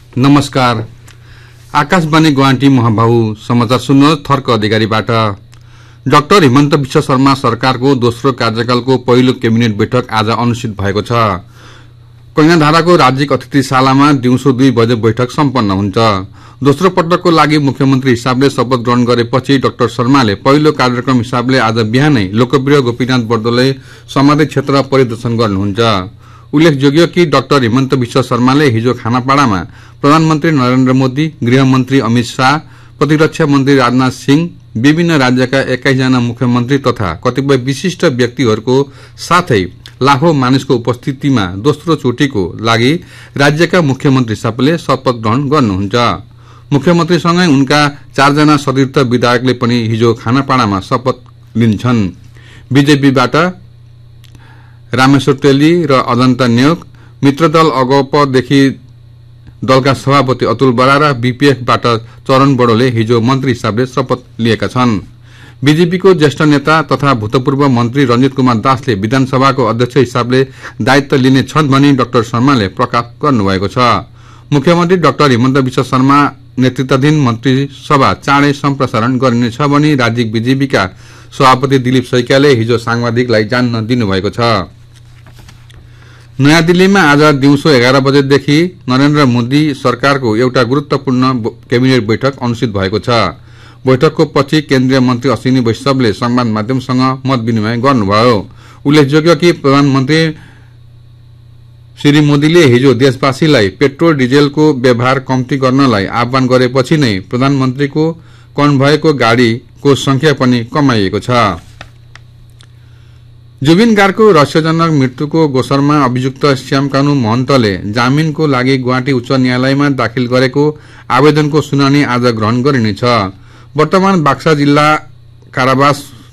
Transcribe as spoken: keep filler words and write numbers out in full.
नमस्कार। आकाशवाणी गुवाहाटी महाबाहु समाचार सुन्नु थर्क अधिकारीबाट। डाक्टर हिमन्त विश्व शर्मा सरकारको दोस्रो कार्यकालको पहिलो कैबिनेट बैठक आज अनुष्ठित भएको छ। कैनाधाराको राज्यिक अतिथिशालामा दिउँसो दुई बजे बैठक सम्पन्न हुन्छ। दोस्रो पटकको लागि मुख्यमन्त्री हिसाबले शपथ ग्रहण गरेपछि डाक्टर शर्माले पहिलो कार्यक्रम हिसाबले आज बिहानै लोकप्रिय गोपीनाथ बर्दोले समाधि क्षेत्र परिदर्शन गर्नुहुन्छ। उल्लेखयोग्य कि डाक्टर हिमन्त विश्व शर्माले हिजो खानापाड़ामा प्रधानमन्त्री नरेन्द्र मोदी, गृहमन्त्री अमित शाह, प्रतिरक्षा मन्त्री राजनाथ सिंह, विभिन्न राज्यका एक्काइस जना मुख्यमन्त्री तथा कतिपय विशिष्ट व्यक्तिहरूको साथै लाखौं मानिसको उपस्थितिमा दोस्रो चोटिको लागि राज्यका मुख्यमन्त्री सबले शपथ ग्रहण गर्नुहुन्छ। मुख्यमन्त्रीसँगै उनका चारजना सतीर्थ विधायकले पनि हिजो खानापाड़ामा शपथ लिन्छन्। बीजेपीबाट रामेश्वर तेली र अजन्ता नेउक, मित्रदल अगपदेखि दलका सभापति अतुल बरा र बीपीएफबाट चरण बड़ोले हिजो मन्त्री हिसाबले शपथ लिएका छन्। बीजेपीको ज्येष्ठ नेता तथा भूतपूर्व मन्त्री रंजित कुमार दासले विधानसभाको अध्यक्ष हिसाबले दायित्व लिने छन् भनी डाक्टर शर्माले प्रकाश गर्नुभएको छ। मुख्यमन्त्री डाक्टर हिमन्त विश्व शर्मा नेतृत्वाधीन मन्त्रीसभा चाँडै सम्प्रसारण गरिनेछ भनी राज्य बीजेपीका सभापति दिलीप सैकियाले हिजो सांबादिकलाई जान्न दिनुभएको छ। नयाँ दिल्लीमा आज दिउँसो एघार बजेदेखि नरेन्द्र मोदी सरकारको एउटा गुरूत्वपूर्ण कैबिनेट बैठक अनुष्ठित भएको छ। बैठकको पछि केन्द्रीय मन्त्री अश्विनी वैष्णवले संवाद माध्यमसँग मत विनिमय गर्नुभयो। उल्लेखयोग्य कि प्रधानमन्त्री श्री मोदीले हिजो देशवासीलाई पेट्रोल डिजेलको व्यवहार कम्ती गर्नलाई आह्वान गरेपछि नै प्रधानमन्त्रीको कन्भयको गाड़ीको संख्या पनि कमाइएको छ। जुबिन गार्गको रहस्यजनक मृत्युको गोसरमा अभियुक्त श्यामकानु महन्तले जामिनको लागि गुवाहाटी उच्च न्यायालयमा दाखिल गरेको आवेदनको सुनानी आज ग्रहण गरिनेछ। वर्तमान बाक्सा जिल्ला कारावास